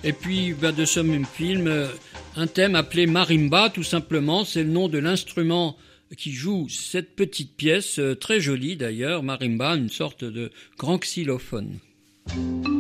Et puis de ce même film, un thème appelé marimba, tout simplement, c'est le nom de l'instrument qui joue cette petite pièce, très jolie d'ailleurs, marimba, une sorte de grand xylophone.